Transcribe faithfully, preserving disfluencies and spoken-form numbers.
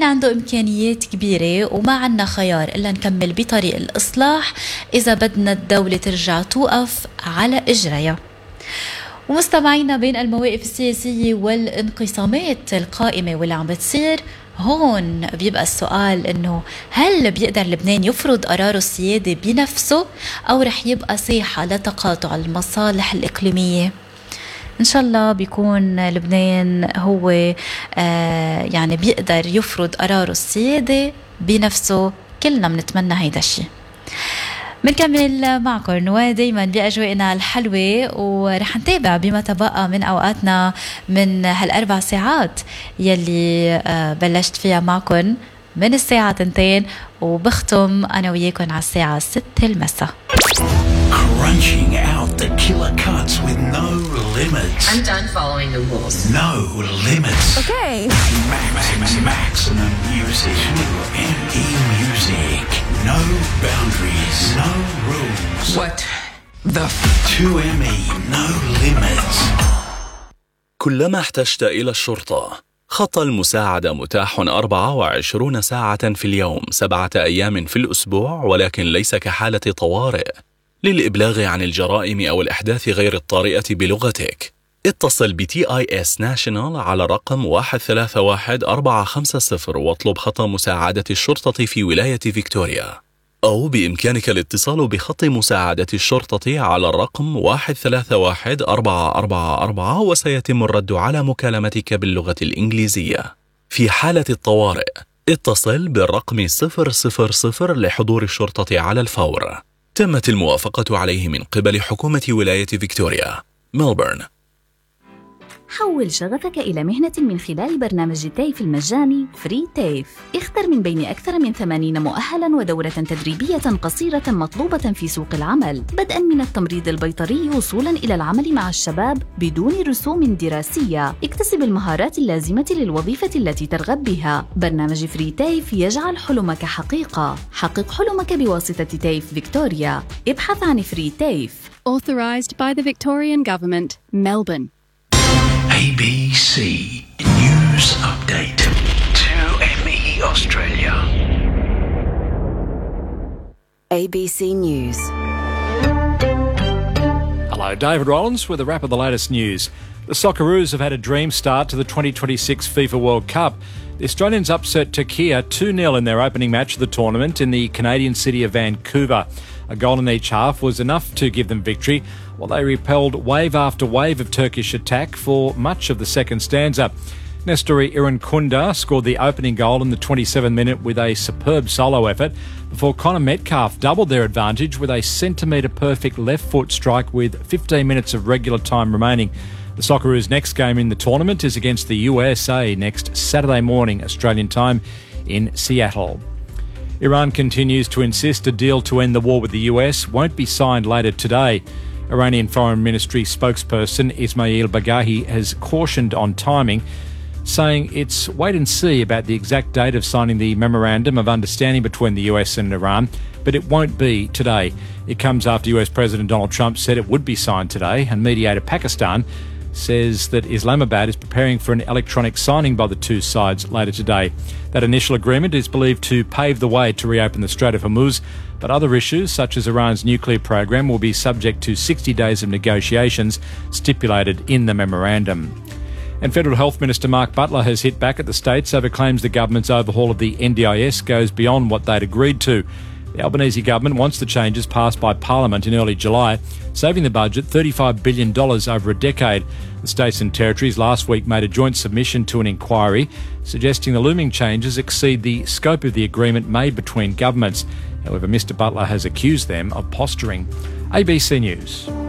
نحن عنده إمكانيات كبيرة وما عنا خيار إلا نكمل بطريق الإصلاح إذا بدنا الدولة ترجع توقف على إجريها. ومستمعينا، بين المواقف السياسية والانقسامات القائمة واللي عم بتصير، هون بيبقى السؤال إنه هل بيقدر لبنان يفرض قراره السيادة بنفسه أو رح يبقى ساحة لتقاطع المصالح الإقليمية؟ إن شاء الله بيكون لبنان هو آه يعني بيقدر يفرض قراره السيادة بنفسه. كلنا بنتمنى هيدا الشيء. بنكمل معكم ودايما بأجواءنا الحلوة، ورح نتابع بما تبقى من أوقاتنا من هالأربع ساعات يلي بلشت فيها معكم من الساعة تنتين، وبختم أنا وياكم على الساعة ستة المساء. Crunching out the killer cuts with no limits. I'm done following the rules. No limits. Okay. Max, max, maximum music. M E Music. No boundaries. No rules. What the f- two M E. No limits. كلما احتجت إلى الشرطة. خط المساعدة متاح أربعة وعشرين ساعة في اليوم، سبعة أيام في الأسبوع، ولكن ليس كحالة طوارئ. للإبلاغ عن الجرائم أو الأحداث غير الطارئة بلغتك، اتصل ب تي آي إس National على رقم واحد ثلاثة واحد أربعة خمسة صفر واطلب خط مساعدة الشرطة في ولاية فيكتوريا، أو بإمكانك الاتصال بخط مساعدة الشرطة على الرقم واحد ثلاثة واحد أربعة أربعة أربعة وسيتم الرد على مكالمتك باللغة الإنجليزية. في حالة الطوارئ اتصل بالرقم صفر صفر صفر لحضور الشرطة على الفور. تمت الموافقة عليه من قبل حكومة ولاية فيكتوريا، ملبورن. حول شغفك إلى مهنة من خلال برنامج تيف المجاني فري تيف. اختر من بين أكثر من ثمانين مؤهلاً ودورة تدريبية قصيرة مطلوبة في سوق العمل، بدءاً من التمريض البيطري وصولاً إلى العمل مع الشباب بدون رسوم دراسية. اكتسب المهارات اللازمة للوظيفة التي ترغب بها. برنامج فري تيف يجعل حلمك حقيقة. حقق حلمك بواسطة تيف فيكتوريا. ابحث عن فري تيف. Authorised by the Victorian Government, Melbourne. A B C News Update. two M E Australia. A B C News. Hello, David Rollins with a wrap of the latest news. The Socceroos have had a dream start to the twenty twenty-six FIFA World Cup. The Australians upset Turkey two nil in their opening match of the tournament in the Canadian city of Vancouver. A goal in each half was enough to give them victory, while they repelled wave after wave of Turkish attack for much of the second stanza. Nestori Irankunda scored the opening goal in the twenty-seventh minute with a superb solo effort, before Connor Metcalf doubled their advantage with a centimetre-perfect left-foot strike with fifteen minutes of regular time remaining. The Socceroos' next game in the tournament is against the U S A next Saturday morning, Australian time, in Seattle. Iran continues to insist a deal to end the war with the U S won't be signed later today. Iranian Foreign Ministry spokesperson Ismail Bagahi has cautioned on timing, saying it's wait and see about the exact date of signing the Memorandum of Understanding between the U S and Iran, but it won't be today. It comes after U S President Donald Trump said it would be signed today, and mediator Pakistan says that Islamabad is preparing for an electronic signing by the two sides later today. That initial agreement is believed to pave the way to reopen the Strait of Hormuz, but other issues such as Iran's nuclear program will be subject to sixty days of negotiations stipulated in the memorandum. And Federal Health Minister Mark Butler has hit back at the states over claims the government's overhaul of the N D I S goes beyond what they'd agreed to. The Albanese government wants the changes passed by Parliament in early July, saving the budget thirty-five billion dollars over a decade. The states and territories last week made a joint submission to an inquiry suggesting the looming changes exceed the scope of the agreement made between governments. However, Mr Butler has accused them of posturing. A B C News.